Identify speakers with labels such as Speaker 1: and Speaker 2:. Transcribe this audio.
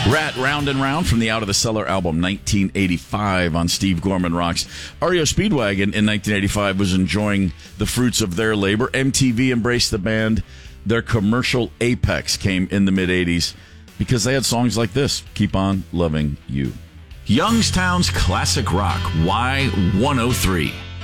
Speaker 1: Rat Round and Round from the Out of the Cellar album 1985 on Steve Gorman Rocks. REO Speedwagon in 1985 was enjoying the fruits of their labor. MTV embraced the band. Their commercial apex came in the mid-'80s because they had songs like this, Keep On Loving You. Youngstown's classic rock, Y103.